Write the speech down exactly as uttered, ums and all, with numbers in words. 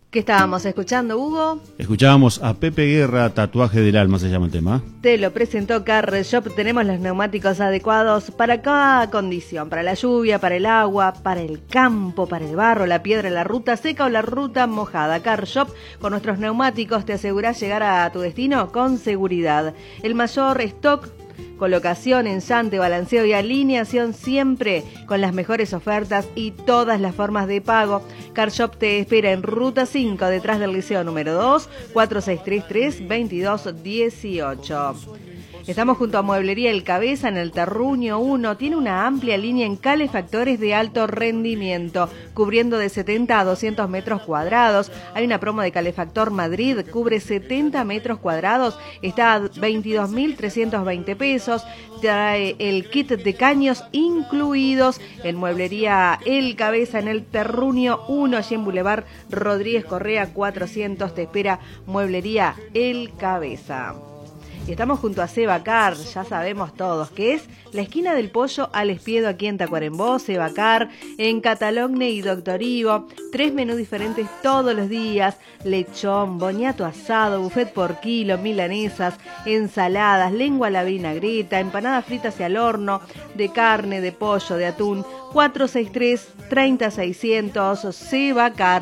¿Qué estábamos escuchando, Hugo? Escuchábamos a Pepe Guerra, Tatuaje del Alma se llama el tema. Te lo presentó Car Shop. Tenemos los neumáticos adecuados para cada condición, para la lluvia, para el agua, para el campo, para el barro, la piedra, la ruta seca o la ruta mojada. Car Shop, con nuestros neumáticos te asegurás llegar a tu destino con seguridad. El mayor stock, colocación, ensamble, balanceo y alineación siempre con las mejores ofertas y todas las formas de pago. Car Shop te espera en Ruta cinco, detrás del Liceo número dos, cuatro seis tres tres, dos dos uno ocho. Estamos junto a Mueblería El Cabeza en el Terruño uno. Tiene una amplia línea en calefactores de alto rendimiento, cubriendo de setenta a doscientos metros cuadrados. Hay una promo de Calefactor Madrid, cubre setenta metros cuadrados, está a veintidós mil trescientos veinte pesos. Trae el kit de caños incluidos en Mueblería El Cabeza en el Terruño uno, allí en Boulevard Rodríguez Correa cuatrocientos. Te espera Mueblería El Cabeza. Y estamos junto a Sebacar, ya sabemos todos que es la esquina del Pollo al Espiedo aquí en Tacuarembó. Sebacar en Catalogne y Doctor Ivo, tres menús diferentes todos los días: lechón, boñato asado, buffet por kilo, milanesas, ensaladas, lengua a la vinagreta, empanadas fritas y al horno, de carne, de pollo, de atún. Cuatro seis tres, tres cero seis cero cero, Sebacar.